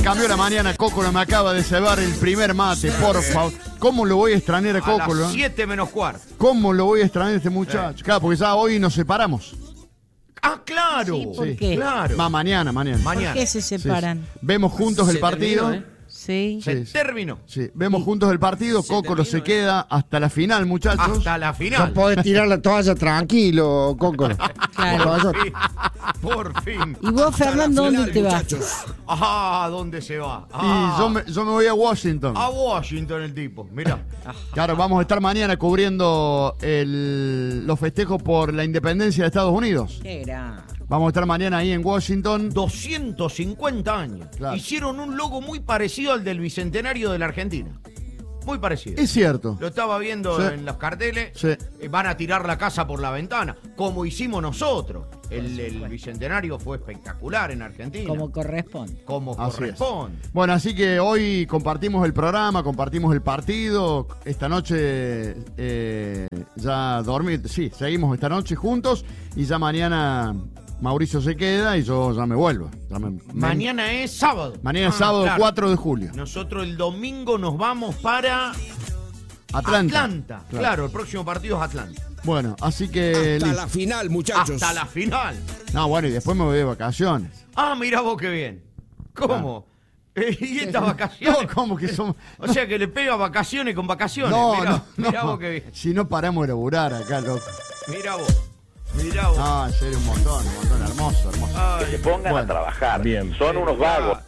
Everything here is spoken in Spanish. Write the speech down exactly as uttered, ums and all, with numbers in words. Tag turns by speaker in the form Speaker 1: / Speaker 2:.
Speaker 1: cambió la mañana. Cócolo me acaba de cebar el primer mate, por favor. ¿Cómo lo voy a extrañar a Cócolo?
Speaker 2: A las siete menos cuarto.
Speaker 1: ¿Cómo lo voy a extrañar a este muchacho? Claro, porque ya hoy nos separamos.
Speaker 2: Ah, claro.
Speaker 3: Sí, ¿por
Speaker 1: Sí.
Speaker 3: qué?
Speaker 2: Claro.
Speaker 1: Ma, mañana, mañana.
Speaker 2: Mañana.
Speaker 3: ¿Por qué se separan?
Speaker 1: Sí. Vemos juntos
Speaker 4: Se
Speaker 1: el partido.
Speaker 4: terminó, ¿eh?
Speaker 3: Sí.
Speaker 2: Se
Speaker 1: Sí, sí.
Speaker 2: terminó.
Speaker 1: Sí, vemos juntos el partido.
Speaker 4: Se
Speaker 1: Cócolo se
Speaker 4: terminó,
Speaker 1: queda hasta la final, muchachos.
Speaker 2: Hasta la
Speaker 5: No
Speaker 2: final.
Speaker 5: podés tirar la toalla tranquilo, Cócolo.
Speaker 3: Claro.
Speaker 2: Por fin. Por fin.
Speaker 3: ¿Y vos, Fernando, dónde te vas?
Speaker 2: Ah, ¿dónde se va?
Speaker 1: Y
Speaker 2: Ah,
Speaker 1: yo me, yo me voy a Washington.
Speaker 2: a Washington el tipo. Mirá.
Speaker 1: Claro, vamos a estar mañana cubriendo el- los festejos por la independencia de Estados Unidos.
Speaker 3: Qué gran.
Speaker 1: Vamos a estar mañana ahí en Washington.
Speaker 2: doscientos cincuenta años.
Speaker 1: Claro.
Speaker 2: Hicieron un logo muy parecido al del Bicentenario de la Argentina. Muy parecido.
Speaker 1: Es cierto.
Speaker 2: Lo estaba viendo
Speaker 1: Sí.
Speaker 2: en los carteles.
Speaker 1: Sí.
Speaker 2: Eh, Van a tirar la casa por la ventana, como hicimos nosotros. El, el Bicentenario fue espectacular en Argentina.
Speaker 3: Como corresponde.
Speaker 2: Como
Speaker 1: Así es.
Speaker 2: corresponde.
Speaker 1: Bueno, así que hoy compartimos el programa, compartimos el partido. Esta noche eh, ya dormir, sí, seguimos esta noche juntos y ya mañana Mauricio se queda y yo ya me vuelvo. Ya me- me-
Speaker 2: Mañana es sábado.
Speaker 1: mañana es
Speaker 2: Ah,
Speaker 1: sábado
Speaker 2: claro.
Speaker 1: cuatro de julio.
Speaker 2: Nosotros el domingo nos vamos para
Speaker 1: Atlanta.
Speaker 2: Atlanta. Claro, el próximo partido es Atlanta.
Speaker 1: Bueno, así que
Speaker 6: Hasta
Speaker 1: listo.
Speaker 6: la final, muchachos.
Speaker 2: Hasta la final.
Speaker 1: No, bueno, y después me voy de vacaciones.
Speaker 2: Ah, mira vos qué bien. ¿Cómo? Eh, ¿Y estas vacaciones?
Speaker 1: No, ¿cómo que somos?
Speaker 2: O sea que le pega vacaciones con vacaciones.
Speaker 1: No,
Speaker 2: mirá,
Speaker 1: no,
Speaker 2: mirá
Speaker 1: no.
Speaker 2: vos qué bien.
Speaker 1: Si no paramos de laburar acá, loco.
Speaker 2: Mirá vos. Mirá vos.
Speaker 1: No, en serio, un montón, un montón. Hermoso, hermoso.
Speaker 2: Ay,
Speaker 7: Que se pongan
Speaker 1: Bueno.
Speaker 7: a trabajar.
Speaker 6: Bien.
Speaker 7: Son unos vagos.